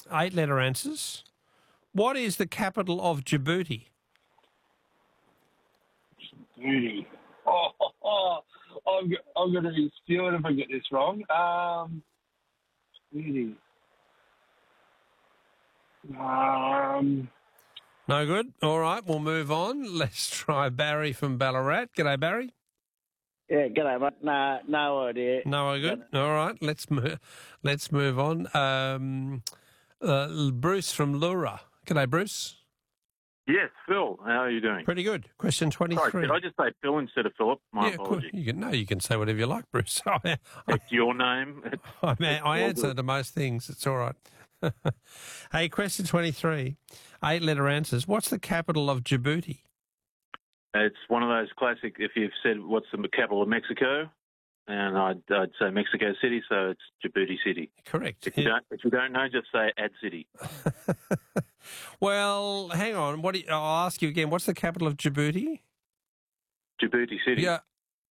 8-letter answers. What is the capital of Djibouti? Djibouti. I'm going to be spewing if I get this wrong. Djibouti. No good? All right, we'll move on. Let's try Barry from Ballarat. G'day, Barry. Yeah, g'day, mate. No idea. No good? All right, let's move on. Bruce from Lura. G'day, Bruce. Yes, Phil. How are you doing? Pretty good. Question 23. Sorry, did I just say Phil instead of Philip? My apologies. You can say whatever you like, Bruce. It's your name. I answer to most things. It's all right. Hey, question 23. 8-letter answers. What's the capital of Djibouti? It's one of those classic, if you've said what's the capital of Mexico, and I'd say Mexico City, so it's Djibouti City. Correct. If you don't know, just say Ad City. Well, hang on. I'll ask you again. What's the capital of Djibouti? Djibouti City. Yeah.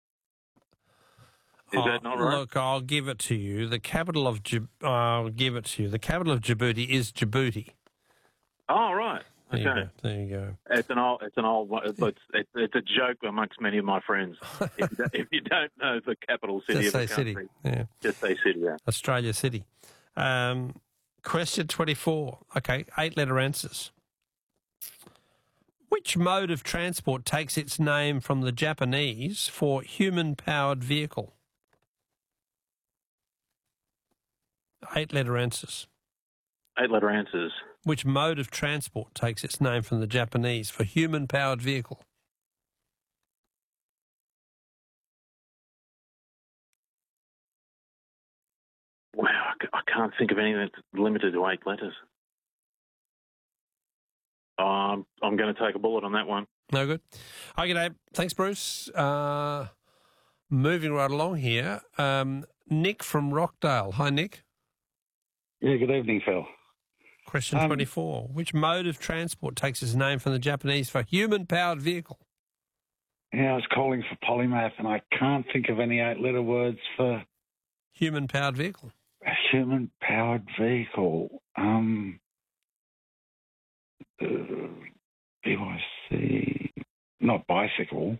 Is that not right? Look, I'll give it to you. The capital of The capital of Djibouti is Djibouti. Oh, right. Okay. There you go. It's an old. It's a joke amongst many of my friends. If you don't know the capital city Just of the say country, city. Yeah. Just say city. Yeah. Australia City. Question 24. Okay, 8-letter answers. Which mode of transport takes its name from the Japanese for human-powered vehicle? 8-letter answers. 8-letter answers. Which mode of transport takes its name from the Japanese for human-powered vehicle? Wow, I can't think of anything that's limited to 8 letters. I'm going to take a bullet on that one. No good. Okay, Dave. Thanks, Bruce. Moving right along here. Nick from Rockdale. Hi, Nick. Yeah, good evening, Phil. Question 24. Which mode of transport takes its name from the Japanese for human-powered vehicle? Yeah, I was calling for polymath, and I can't think of any 8-letter words for... Human-powered vehicle. A human-powered vehicle. BYC... Not bicycle.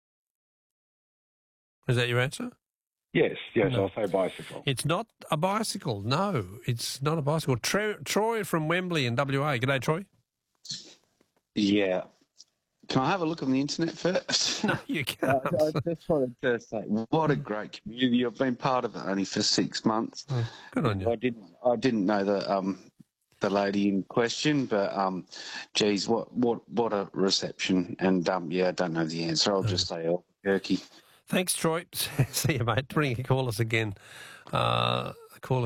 Is that your answer? Yes, No. I'll say bicycle. It's not a bicycle. No, it's not a bicycle. Troy from Wembley in WA. G'day, Troy. Yeah. Can I have a look on the internet first? No, you can't. I just wanted to say, what a great community. I've been part of it only for 6 months. Oh, good on you. I didn't know the lady in question, but geez, what a reception. And I don't know the answer. I'll just say Albuquerque. Thanks, Troy. See you, mate. Call us again. Roz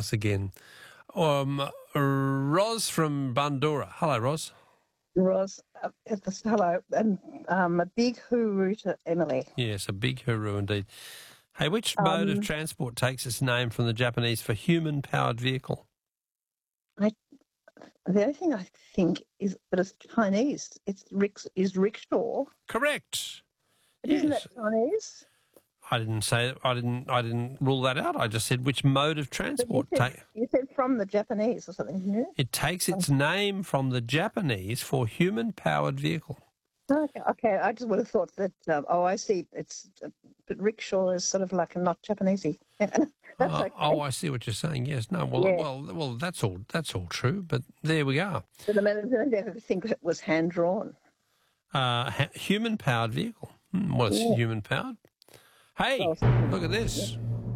from Bandura. Hello, Roz. Roz, hello, and a big hooroo to Emily. Yes, a big hooroo indeed. Hey, which mode of transport takes its name from the Japanese for human-powered vehicle? The only thing I think is that it's Chinese. Is rickshaw. Correct. Isn't that Chinese? I didn't rule that out. I just said which mode of transport. You said from the Japanese or something, didn't you? It takes its name from the Japanese for human-powered vehicle. Okay. I just would have thought that. I see. But rickshaw is sort of like not Japanesey. That's okay. Oh, I see what you're saying. Yes. No. Well. That's all true. But there we are. But I never think it was hand drawn. Human-powered vehicle. Well, it's human-powered. Hey, look at this.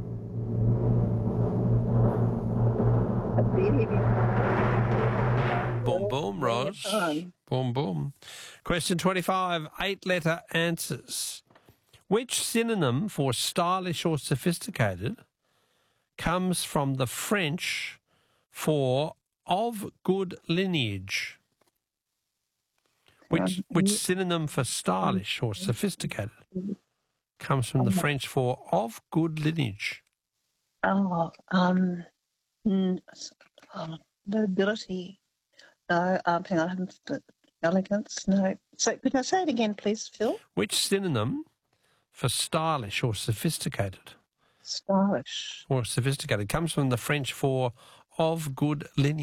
Boom, boom, Roz. Boom, boom. Question 25, 8-letter answers. Which synonym for stylish or sophisticated comes from the French for of good lineage? Which synonym for stylish or sophisticated comes from the French for of good lineage? Nobility. No, hang on, elegance. No. So could I say it again, please, Phil? Which synonym for stylish or sophisticated? Stylish. Or sophisticated comes from the French for of good lineage.